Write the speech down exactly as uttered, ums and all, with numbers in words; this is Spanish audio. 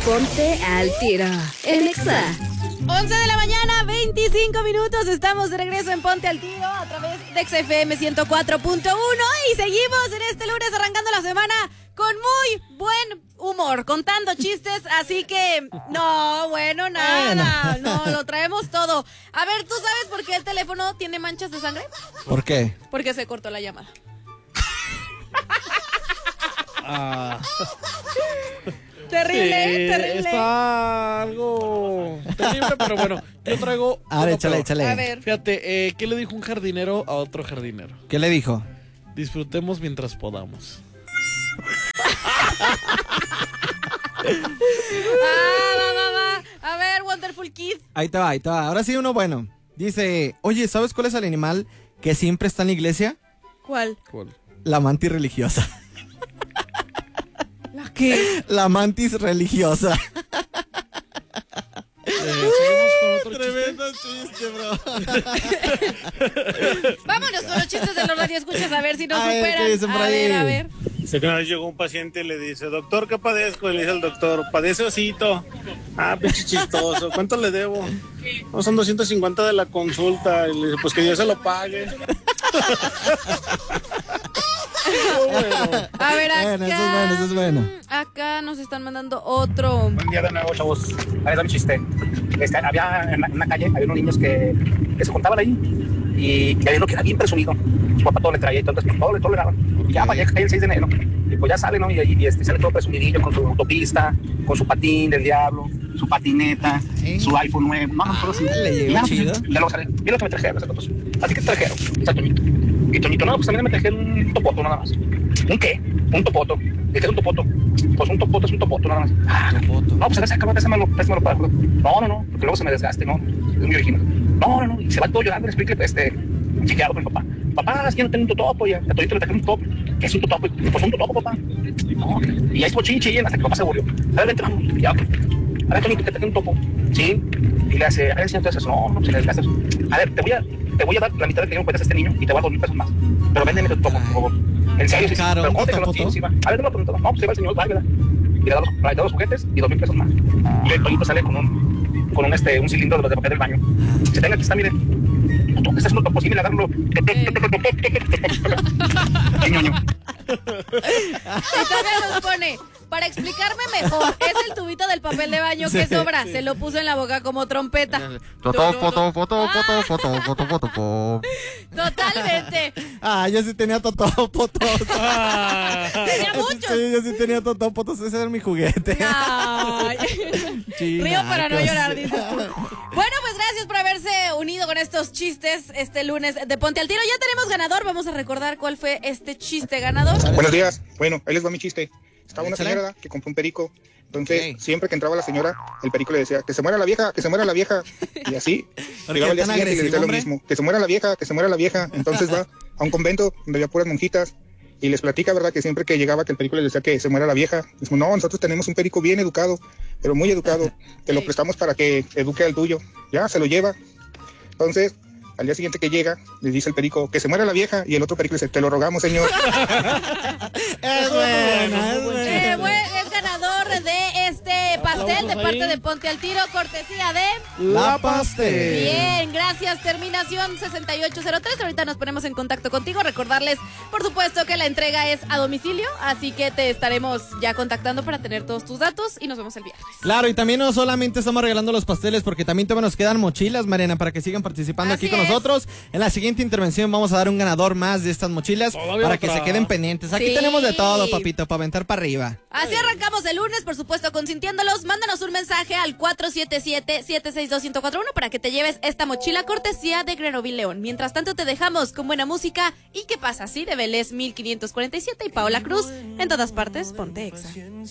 Ponte al tiro en Exa. once de la mañana, veinticinco minutos. Estamos de regreso en Ponte al Tiro a través de X F M ciento cuatro punto uno y seguimos en este lunes arrancando la semana con muy buen humor, contando chistes, así que no, bueno, nada, no, lo traemos todo. A ver, ¿tú sabes por qué el teléfono tiene manchas de sangre? ¿Por qué? Porque se cortó la llamada. Ah. Terrible, Sí, terrible. Está algo terrible, pero bueno, yo traigo... A ver, uno échale, peor. échale. A ver. Fíjate, eh, ¿qué le dijo un jardinero a otro jardinero? ¿Qué le dijo? Disfrutemos mientras podamos. Ah, va, va, va. A ver, Wonderful Kid. Ahí te va, ahí te va. Ahora sí uno bueno. Dice, oye, ¿sabes cuál es el animal que siempre está en la iglesia? ¿Cuál? ¿Cuál? La mantis religiosa. ¿La qué? La mantis religiosa. Eh, seguimos con otro Tremendo chiste, bro. Vámonos con los chistes de los radioescuchas a ver si nos A ver, superan. ¿qué dicen por a ahí? ver, a ver. Dice que una vez llegó un paciente y le dice, doctor, ¿qué padezco? Y le dice el doctor, padece osito. Ah, pinche chistoso, ¿cuánto le debo? No, son doscientos cincuenta de la consulta. Y le dice, pues que Dios se lo pague. Oh, bueno. A ver, acá. Bueno, eso es bueno, eso es bueno. Acá nos están mandando otro. Buen día de nuevo, chavos. Ahí está mi chiste. Este, había en una, en una calle, había unos niños que, que se juntaban ahí y, y había uno que era bien presumido. Su papá todo le traía y entonces pues, todo le toleraban. Y ya vaya el seis de enero. Y pues ya sale, ¿no? Y, y este, sale todo presumidillo con su autopista, con su patín del diablo, su patineta, ¿Eh? su iPhone nuevo. No, no, todo así. Le llegó Y ya, chido. Ya luego sale. Mira lo que me trajeron, esas fotos. Así que trajeron. Está Toñito. Y Toñito, no, pues también me trajeron un topoto nada más. ¿Un qué? Un topoto. ¿De qué es un topoto? Pues un topoto es un topoto nada más. Ah, Topoto. no, pues a ver, acaba, pésamelo, pésamelo para... No, no, no, porque luego se me desgaste, ¿no? Es muy original. No, no, no, y se va todo llorando, le explica, este, chiqueado con mi papá. Papá, es que no tengo un totopo, ya. A Toñito le trajeron un topo. ¿Qué es un totopo? Pues un totopo, papá. No, y ahí estuvo chichi, hasta que mi papá se volvió. A ver, vente, vamos. Ya, ok. A ver, Toñito, te trajeron un topo. Sí. Y le hace, a ver, señor, entonces, no, no, se le desgasta. A ver, te voy a, te voy a dar la mitad del dinero que puedes a este niño y te voy a dar dos mil pesos más. Pero véndeme tu topo, por favor. En serio, sí, sí. Claro, Pero un ¿cómo te lo totopo. sí, sí, va. A ver, no lo pregunto. No, pues se va el señor, va, ¿verdad? Y le da dos, le da dos juguetes y dos mil pesos más. Y el Toñito sale con un, con un, este, un cilindro de los de papel del baño. Se tenga aquí está, mire. Este es un topo posible, agarrarlo. ¡Qué ñoño! Y todavía nos pone, para explicarme mejor, es el tubito del papel de baño que Sí, sobra. Se lo puso en la boca como trompeta. Foto, foto, foto, foto, foto, foto, foto, foto. Totalmente. Ah, yo sí tenía totopotos. Ah. Tenía muchos. Sí, yo sí tenía totopotos. Ese era mi juguete. Ay. Chinacos. Río para no llorar, dices tú. Bueno, pues gracias por haberse unido con estos chistes este lunes de Ponte al Tiro. Ya tenemos ganador. Vamos a recordar cuál fue este chiste ganador. Buenos días. Bueno, ahí les va mi chiste. Estaba una Échale. señora que compró un perico. Entonces, Ok. siempre que entraba la señora, el perico le decía, que se muera la vieja, que se muera la vieja. Y así, ¿Por qué llegaba el día tan siguiente y le decía lo agresivo, mismo, que se muera la vieja, que se muera la vieja. Entonces va a un convento donde había puras monjitas y les platica, ¿verdad? Que siempre que llegaba que el perico les decía que se muera la vieja. Dijo, no, nosotros tenemos un perico bien educado, pero muy educado. Te lo prestamos para que eduque al tuyo. Ya, se lo lleva. Entonces, al día siguiente que llega, le dice el perico, que se muera la vieja, y el otro perico le dice, te lo rogamos, señor. Es buena, es Eh, buena. bueno, es ganador de este pastel de Aplausos parte ahí. de Ponte al Tiro, cortesía de... La pastel. Bien, gracias. Terminación sesenta y ocho cero tres. Ahorita nos ponemos en contacto contigo. Recordarles, por supuesto, que la entrega es a domicilio, así que te estaremos ya contactando para tener todos tus datos y nos vemos el viernes. Claro, y también no solamente estamos regalando los pasteles, porque también todavía nos quedan mochilas, Mariana, para que sigan participando Así aquí con es. nosotros. En la siguiente intervención vamos a dar un ganador más de estas mochilas Todavía para que otra. se queden pendientes. Aquí Sí. tenemos de todo, papito, para aventar para arriba. Así arrancamos el lunes, por supuesto, consintiéndolos. Mándanos un mensaje al cuatro siete siete, siete seis dos, uno cero cuatro uno para que te lleves esta mochila cortesía de Grenoble León. Mientras tanto, te dejamos con buena música. ¿Y qué pasa? Sí, de Vélez mil quinientos cuarenta y siete y Paola Cruz. En todas partes, ponte Exa.